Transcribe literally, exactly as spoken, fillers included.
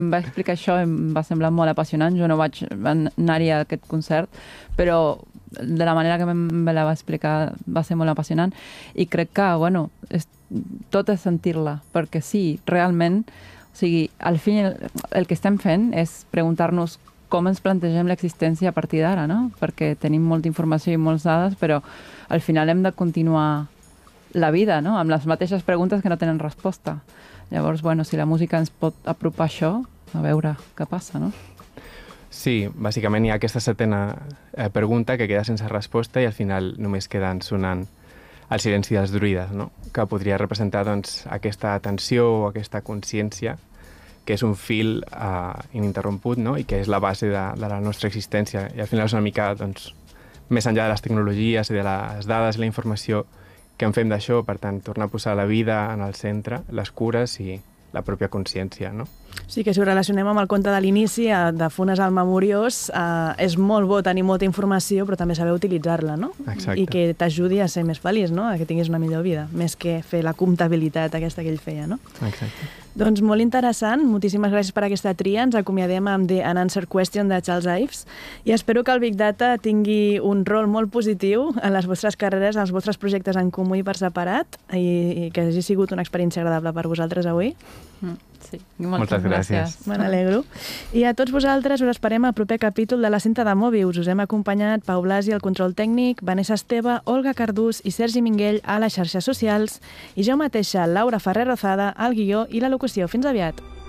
em va explicar això i em va semblar molt apassionant. Jo no vaig anar-hi a aquest concert, però de la manera que me la va explicar va ser molt apassionant i crec que, bueno, és, tot és sentir-la, perquè sí, realment, o sigui, al fi el, el que estem fent és preguntar-nos com ens plantegem l'existència a partir d'ara, no? Perquè tenim molta informació i moltes dades, però al final hem de continuar la vida, no? Amb les mateixes preguntes que no tenen resposta. Llavors, bueno, si la música ens pot apropar això, a veure què passa, no? Sí, bàsicament hi ha aquesta setena eh, pregunta que queda sense resposta i al final només queden sonant el silenci dels druides, no? Que podria representar doncs, aquesta atenció o aquesta consciència que és un fil eh, ininterromput, no? I que és la base de, de la nostra existència. I al final és una mica doncs, més enllà de les tecnologies i de les dades i la informació que en fem d'això, per tant, tornar a posar la vida en el centre, les cures i la pròpia consciència, no? Sí, que si ho relacionem amb el conte de l'inici, de Funes al Memoriós, eh, és molt bo tenir molta informació, però també saber utilitzar-la, no? Exacte. I que t'ajudi a ser més feliç, no? A que tinguis una millor vida, més que fer la comptabilitat aquesta que ell feia, no? Exacte. Doncs molt interessant, moltíssimes gràcies per aquesta tria. Ens acomiadem amb The Unanswered Question de Charles Ives i espero que el Big Data tingui un rol molt positiu en les vostres carreres, en els vostres projectes en comú i per separat i, i que hagi sigut una experiència agradable per vosaltres avui. Mm, sí, moltes, moltes gràcies. Me n'alegro. I a tots vosaltres us esperem al proper capítol de la cinta de Mòbius. Us hem acompanyat Pau Blasi al control tècnic, Vanessa Esteve, Olga Cardús i Sergi Minguell a les xarxes socials i jo mateixa, Laura Ferrer Rozada, al guió i la locució. Fins aviat!